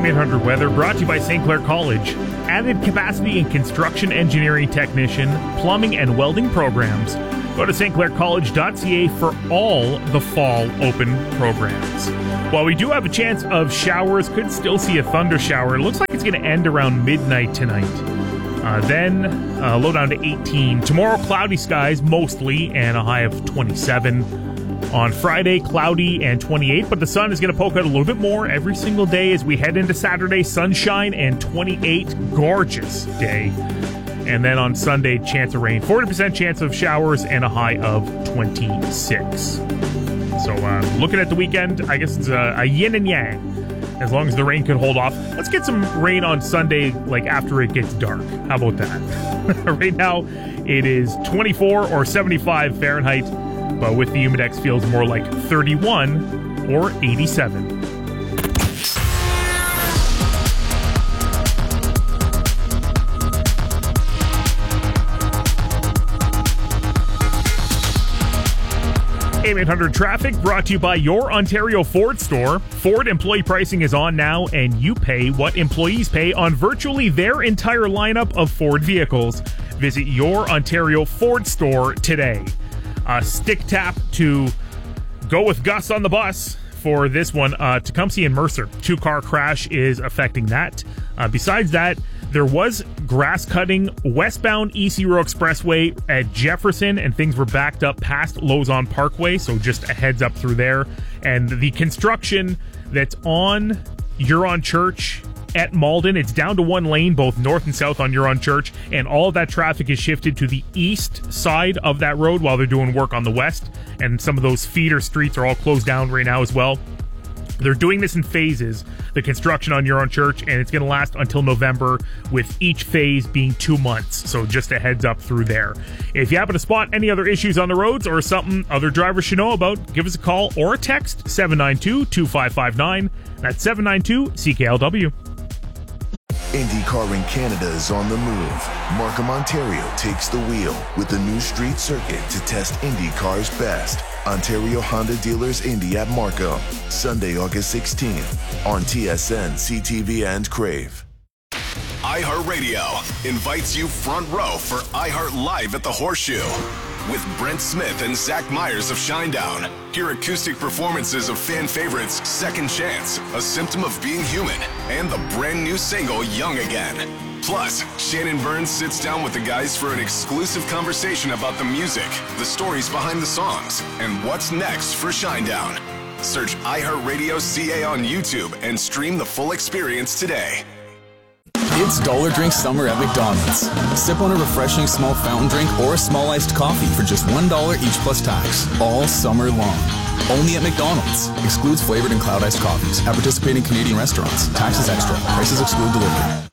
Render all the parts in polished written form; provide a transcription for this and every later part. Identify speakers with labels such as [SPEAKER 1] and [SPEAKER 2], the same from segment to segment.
[SPEAKER 1] AM800 weather brought to you by St. Clair College. Added capacity in construction engineering technician, plumbing, and welding programs. Go to stclaircollege.ca for all the fall open programs. While we do have a chance of showers, could still see a thunder shower. It looks like it's going to end around midnight tonight. Then low down to 18. Tomorrow, cloudy skies mostly, and a high of 27. On Friday, cloudy and 28, but the sun is going to poke out a little bit more every single day as we head into Saturday. Sunshine and 28. Gorgeous day. And then on Sunday, chance of rain. 40% chance of showers and a high of 26. So looking at the weekend, I guess it's a yin and yang. As long as the rain can hold off. Let's get some rain on Sunday, like after it gets dark. How about that? Right now, it is 24 or 75 Fahrenheit. But with the Humidex, feels more like 31 or 87. AM800 traffic brought to you by your Ontario Ford store. Ford employee pricing is on now, and you pay what employees pay on virtually their entire lineup of Ford vehicles. Visit your Ontario Ford store today. Stick tap to go with Gus on the bus for this one. Tecumseh and Mercer. 2-car crash is affecting that. Besides that, there was grass cutting westbound EC Row Expressway at Jefferson, and things were backed up past Lozon Parkway, so just a heads up through there. And the construction that's on Huron Church at Malden, it's down to one lane, both north and south on Huron Church, and all of that traffic is shifted to the east side of that road while they're doing work on the west, and some of those feeder streets are all closed down right now as well. They're doing this in phases, the construction on Huron Church, and it's going to last until November, with each phase being 2 months, so just a heads up through there. If you happen to spot any other issues on the roads or something other drivers should know about, give us a call or a text, 792-2559. That's 792-CKLW.
[SPEAKER 2] IndyCar in Canada is on the move. Markham, Ontario takes the wheel with the new street circuit to test IndyCar's best. Ontario Honda Dealers Indy at Markham, Sunday, August 16th on TSN, CTV, and Crave.
[SPEAKER 3] iHeartRadio invites you front row for iHeart Live at the Horseshoe. With Brent Smith and Zach Myers of Shinedown. Hear acoustic performances of fan favorites Second Chance, A Symptom of Being Human, and the brand new single Young Again. Plus, Shannon Burns sits down with the guys for an exclusive conversation about the music, the stories behind the songs, and what's next for Shinedown. Search iHeartRadio CA on YouTube and stream the full experience today.
[SPEAKER 4] It's Dollar Drink Summer at McDonald's. Sip on a refreshing small fountain drink or a small iced coffee for just $1 each plus tax, all summer long. Only at McDonald's. Excludes flavored and cloud iced coffees at participating Canadian restaurants. Taxes extra. Prices exclude delivery.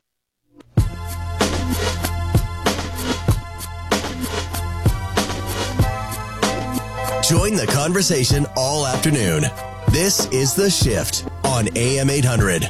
[SPEAKER 5] Join the conversation all afternoon. This is The Shift on AM800.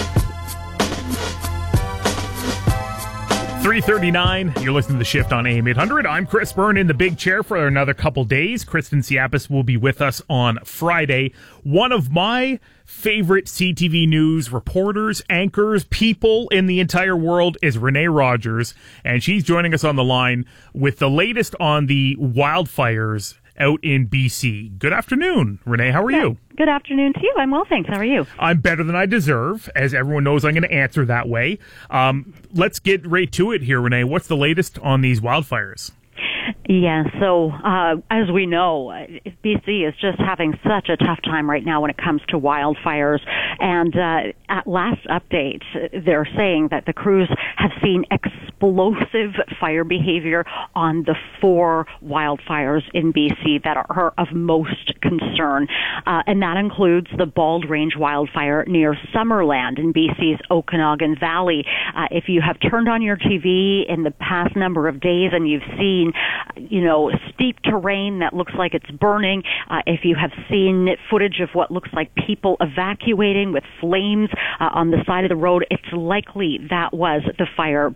[SPEAKER 1] 3:39. You're listening to The Shift on AM800. I'm Chris Byrne in the big chair for another couple days. Kristen Siapis will be with us on Friday. One of my favorite CTV News reporters, anchors, people in the entire world is Renee Rogers, and she's joining us on the line with the latest on the wildfires out in BC. Good afternoon, Renee. How are you?
[SPEAKER 6] Good afternoon to you. I'm well, thanks. How are you?
[SPEAKER 1] I'm better than I deserve. As everyone knows, I'm going to answer that way. Let's get right to it here, Renee. What's the latest on these wildfires?
[SPEAKER 6] Yeah, so as we know, BC is just having such a tough time right now when it comes to wildfires. And at last update, they're saying that the crews have seen explosive fire behavior on the 4 wildfires in BC that are of most concern. And that includes the Bald Range wildfire near Summerland in BC's Okanagan Valley. If you have turned on your TV in the past number of days and you've seen steep terrain that looks like it's burning, if you have seen footage of what looks like people evacuating with flames on the side of the road, it's likely that was the fire burning.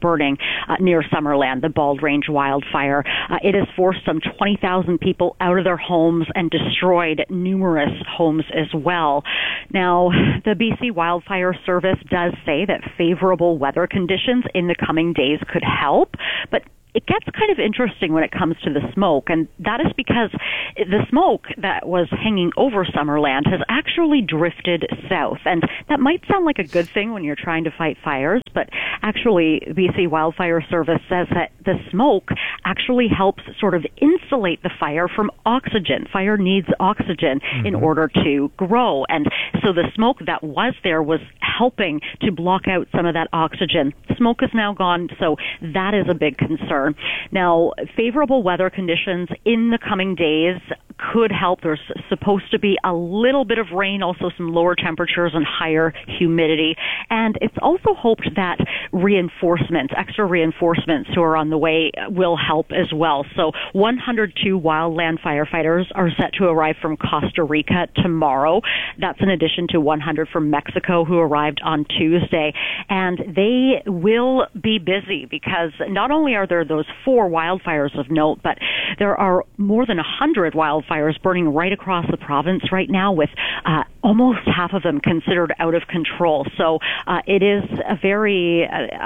[SPEAKER 6] near Summerland, the Bald Range wildfire. It has forced some 20,000 people out of their homes and destroyed numerous homes as well. Now, the BC Wildfire Service does say that favorable weather conditions in the coming days could help, but it gets kind of interesting when it comes to the smoke, and that is because the smoke that was hanging over Summerland has actually drifted south, and that might sound like a good thing when you're trying to fight fires, but actually BC Wildfire Service says that the smoke actually helps sort of insulate the fire from oxygen. Fire needs oxygen in order to grow, and so the smoke that was there was helping to block out some of that oxygen. Smoke is now gone, so that is a big concern. Now, favorable weather conditions in the coming days could help. There's supposed to be a little bit of rain, also some lower temperatures and higher humidity. And it's also hoped that extra reinforcements who are on the way will help as well. So 102 wildland firefighters are set to arrive from Costa Rica tomorrow. That's in addition to 100 from Mexico who arrived on Tuesday. And they will be busy because not only are there those 4 wildfires of note, but there are more than 100 wildfires burning right across the province right now, with almost half of them considered out of control. So it is a very,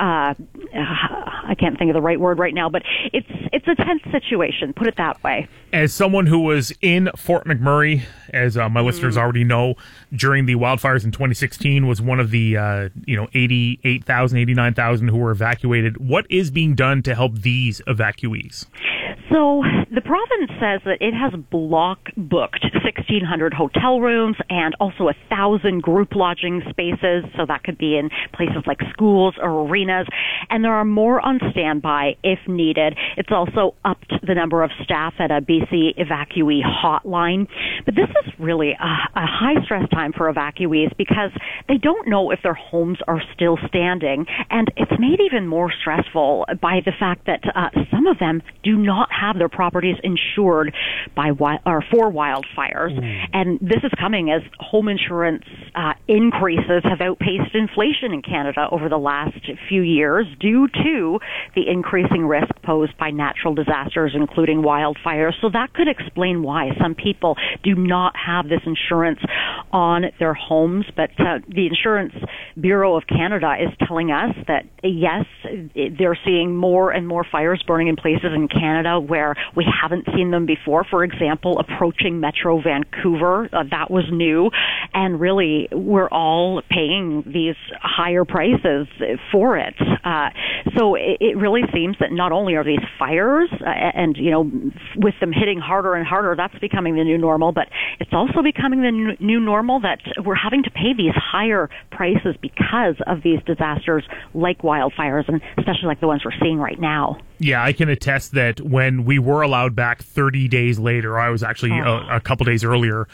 [SPEAKER 6] I can't think of the right word right now, but it's a tense situation, put it that way.
[SPEAKER 1] As someone who was in Fort McMurray, as my listeners already know, during the wildfires in 2016, was one of the 88,000, 89,000 who were evacuated. What is being done to help these evacuees?
[SPEAKER 6] So the province says that it has block booked 1,600 hotel rooms and also 1,000 group lodging spaces. So that could be in places like schools or arenas. And there are more on standby if needed. It's also upped the number of staff at a BC evacuee hotline. But this is really a high stress time for evacuees because they don't know if their homes are still standing. And it's made even more stressful by the fact that some of them do not have their properties insured for wildfires. And this is coming as home insurance increases have outpaced inflation in Canada over the last few years due to the increasing risk posed by natural disasters, including wildfires. So that could explain why some people do not have this insurance on their homes. But the Insurance Bureau of Canada is telling us that, yes, they're seeing more and more fires burning in places in Canada where we haven't seen them before. For example, approaching Metro Vancouver, that was new. And really, we're all paying these higher prices for it. So it really seems that not only are these fires, and, with them hitting harder and harder, that's becoming the new normal, but it's also becoming the new normal that we're having to pay these higher prices because of these disasters like wildfires, and especially like the ones we're seeing right now.
[SPEAKER 1] Yeah, I can attest that when we were allowed back 30 days later, I was actually a couple days earlier,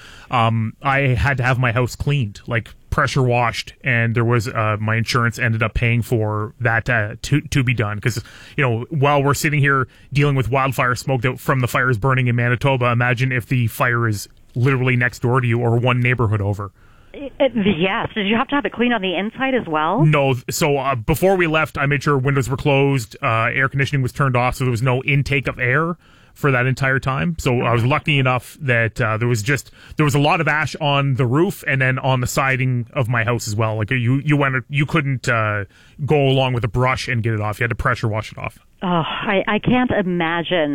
[SPEAKER 1] I had to have my house cleaned, like pressure washed, and there was my insurance ended up paying for that to be done. Because, while we're sitting here dealing with wildfire smoke from the fires burning in Manitoba, imagine if the fire is literally next door to you or one neighborhood over.
[SPEAKER 6] Yes. Did you have to have it cleaned on the inside as well?
[SPEAKER 1] No. So before we left, I made sure windows were closed, air conditioning was turned off, so there was no intake of air for that entire time. So I was lucky enough that there was a lot of ash on the roof and then on the siding of my house as well. Like you couldn't go along with a brush and get it off. You had to pressure wash it off.
[SPEAKER 6] Oh, I can't imagine,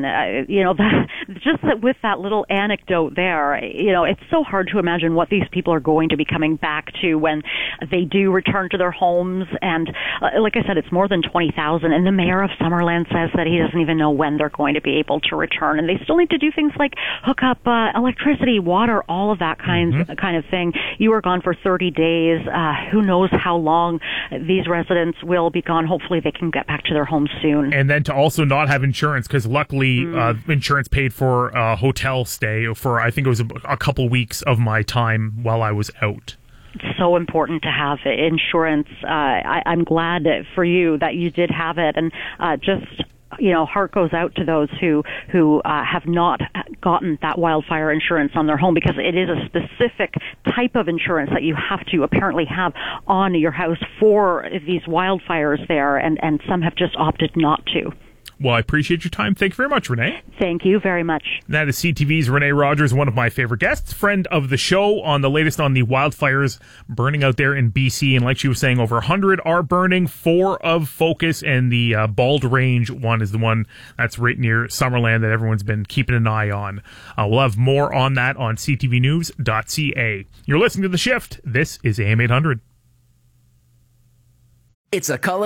[SPEAKER 6] with that little anecdote there, it's so hard to imagine what these people are going to be coming back to when they do return to their homes. And like I said, it's more than 20,000. And the mayor of Summerland says that he doesn't even know when they're going to be able to return. And they still need to do things like hook up electricity, water, all of that kind of thing. You were gone for 30 days. Who knows how long these residents will be gone. Hopefully they can get back to their homes soon.
[SPEAKER 1] And then to also not have insurance, because luckily insurance paid for a hotel stay for, I think it was a couple weeks of my time while I was out.
[SPEAKER 6] It's so important to have insurance. I'm glad for you that you did have it, and heart goes out to those who have not gotten that wildfire insurance on their home, because it is a specific type of insurance that you have to apparently have on your house for these wildfires there, and some have just opted not to.
[SPEAKER 1] Well, I appreciate your time. Thank you very much, Renee.
[SPEAKER 6] Thank you very much.
[SPEAKER 1] That is CTV's Renee Rogers, one of my favorite guests, friend of the show, on the latest on the wildfires burning out there in BC. And like she was saying, over 100 are burning, 4 of focus, and the Bald Range one is the one that's right near Summerland that everyone's been keeping an eye on. We'll have more on that on ctvnews.ca. You're listening to The Shift. This is AM 800.
[SPEAKER 7] It's a color.